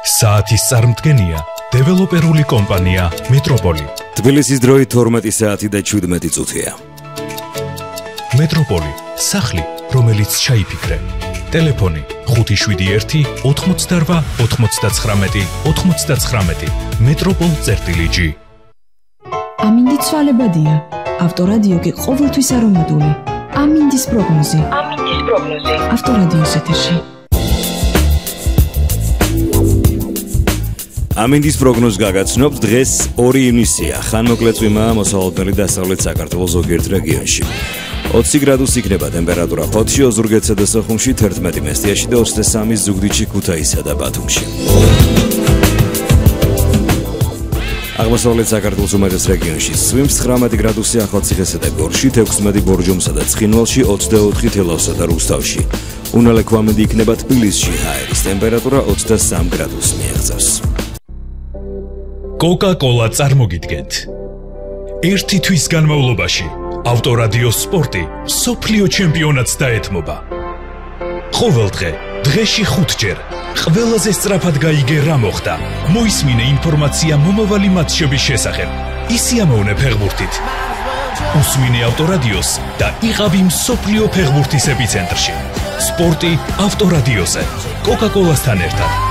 საათის წარმდგენია დეველოპერული კომპანია მეტროპოლი. თბილისის დროით 12 საათი და 17 წუთია. მეტროპოლი, სახლი, რომელიც ჩაიფიქრე. ტელეფონი 571 88 99 99. მეტროპოლ.g. ამინდი ცვალებადია. ავტორადიო კი ყოველთვის არომატული. ამინდის პროგნოზი. ავტორადიოს ეთერში. ამინდის პროგნოზ გაგაცნობთ დღეს 2 ივნისია. ხანმოკლე მოსალოდნელი დასავლეთ საქართველოს ზოგიერთ რეგიონში. 20 გრადუსი იქნება ტემპერატურა ფოთში, ოზურგეთსა და სოხუმში, 11 მესტიაში და 23 ზუგდიდში, ქუთაისსა და ბათუმში. აღმოსავლეთ საქართველოს უმეტეს რეგიონში სვიმს 19 გრადუსი ახალციხესა და გორში, 16 ბორჯომსა და ცხინვალში, 24 თელავსა და რუსთავში. უნალექვამედი იქნება თბილისში, ჰაერის ტემპერატურა 23 გრადუსს მიაღწევს. Coca-Cola წარმოგიდგენთ. ერთი თვის განმავლობაში ავტორადიო სპორტი სოფლიო ჩემპიონატს დაეთმობა. ყოველდღე, დღეში 5-ჯერ, ყველაზე სწრაფად გაიგე რა მოხდა. მოისმინე ინფორმაცია მომავალი მატჩების შესახებ. ისიამოვნე ფეხბურთით. უსმინე ავტორადიოს და იყავი მსოფლიო ფეხბურთის ეპიცენტრში. სპორტი ავტორადიოზე. Coca-Cola-სთან ერთად.